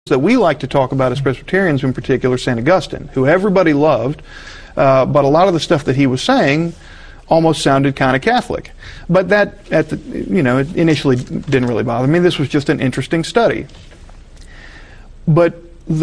that we like to talk about as Presbyterians, in particular St. Augustine, who everybody loved, but a lot of the stuff that he was saying almost sounded kind of Catholic. But that, it initially didn't really bother me. This was just an interesting study. But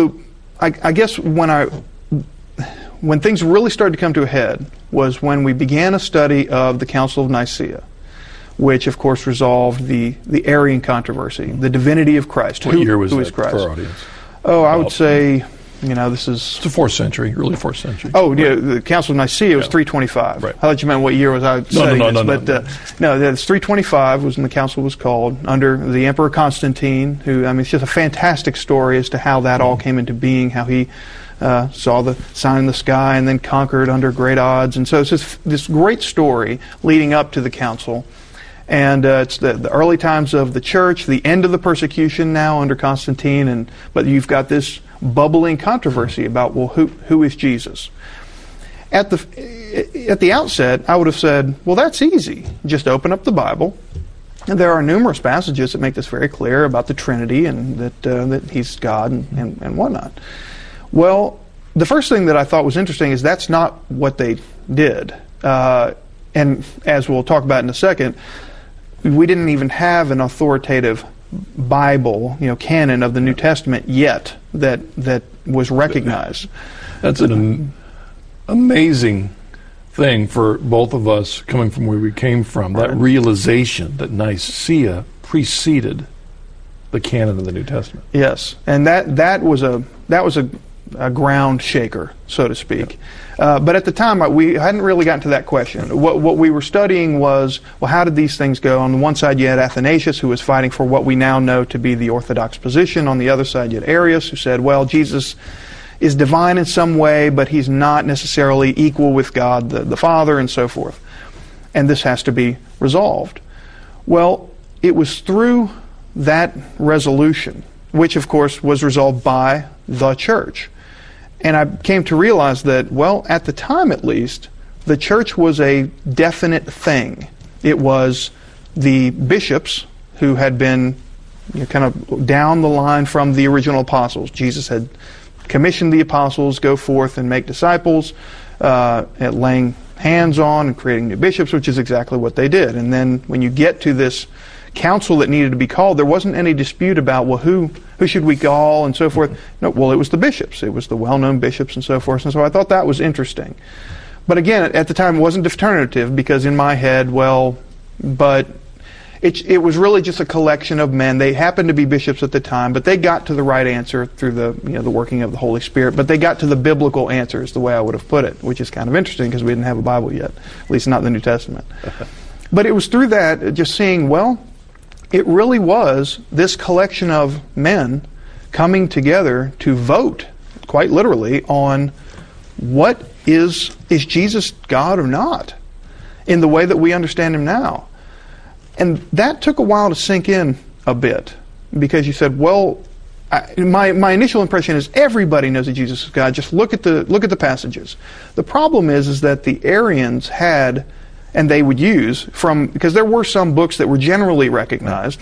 I guess when things really started to come to a head was when we began a study of the Council of Nicaea, which of course resolved the Arian controversy, the divinity of Christ. What year was who that is Christ? For our audience? Oh, I would say, this is... It's the 4th century, early 4th century. Oh, yeah, the Council of Nicaea was 325. Right. I thought you meant what year was I studying this. No, it's 325 was when the council was called, under the Emperor Constantine, who, it's just a fantastic story as to how that all came into being, how he saw the sign in the sky and then conquered under great odds. And so it's this great story leading up to the council. And it's the early times of the church, the end of the persecution now under Constantine, but you've got this bubbling controversy about, well, who is Jesus? At the outset, I would have said, well, that's easy. Just open up the Bible. And there are numerous passages that make this very clear about the Trinity and that He's God and whatnot. Well, the first thing that I thought was interesting is that's not what they did. And as we'll talk about in a second, we didn't even have an authoritative Bible, canon of the New Testament yet that was recognized. That's an amazing thing for both of us coming from where we came from, that realization that Nicaea preceded the canon of the New Testament. Yes, and that was a ground shaker, so to speak. But at the time, we hadn't really gotten to that question. What we were studying was, well, how did these things go? On the one side, you had Athanasius, who was fighting for what we now know to be the Orthodox position. On the other side, you had Arius, who said, well, Jesus is divine in some way, but He's not necessarily equal with God the Father, and so forth. And this has to be resolved. Well, it was through that resolution, which, of course, was resolved by the church. And I came to realize that, well, at the time at least, the church was a definite thing. It was the bishops who had been kind of down the line from the original apostles. Jesus had commissioned the apostles, go forth and make disciples, at laying hands on and creating new bishops, which is exactly what they did. And then when you get to this council that needed to be called, there wasn't any dispute about, well, who should we call and so forth. No, well, it was the bishops. It was the well-known bishops and so forth. And so I thought that was interesting. But again, at the time, it wasn't definitive because in my head, but it was really just a collection of men. They happened to be bishops at the time, but they got to the right answer through the working of the Holy Spirit. But they got to the biblical answers, the way I would have put it, which is kind of interesting because we didn't have a Bible yet, at least not the New Testament. But it was through that, just seeing, well, it really was this collection of men coming together to vote, quite literally, on what is Jesus God or not, in the way that we understand Him now. And that took a while to sink in a bit, because you said, well, my initial impression is everybody knows that Jesus is God. Just look at the passages. The problem is that the Arians had, and they would use because there were some books that were generally recognized.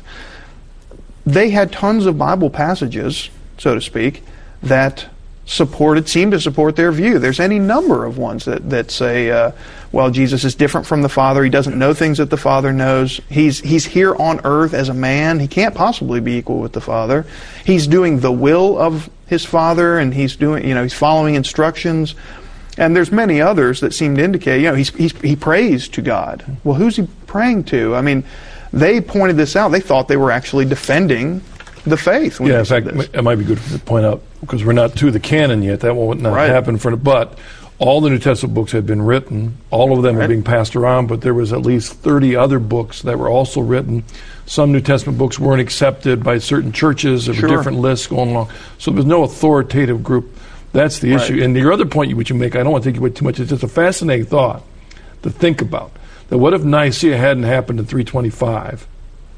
They had tons of Bible passages, so to speak, that seemed to support their view. There's any number of ones that say, well, Jesus is different from the Father. He doesn't know things that the Father knows. He's here on earth as a man. He can't possibly be equal with the Father. He's doing the will of His Father, and he's following instructions. And there's many others that seem to indicate, he prays to God. Well, who's he praying to? They pointed this out. They thought they were actually defending the faith. Yeah, in fact, it might be good to point out, because we're not to the canon yet. That will not happen but all the New Testament books had been written. All of them are being passed around, but there was at least 30 other books that were also written. Some New Testament books weren't accepted by certain churches. There were different lists going along. So there was no authoritative group. That's the issue. And your other point which you make, I don't want to take away too much, it's just a fascinating thought to think about. That what if Nicaea hadn't happened in 325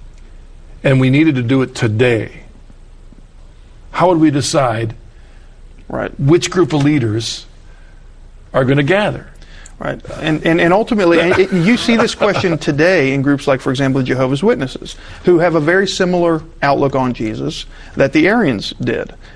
and we needed to do it today? How would we decide which group of leaders are going to gather? Right, and ultimately, you see this question today in groups like, for example, the Jehovah's Witnesses, who have a very similar outlook on Jesus that the Arians did.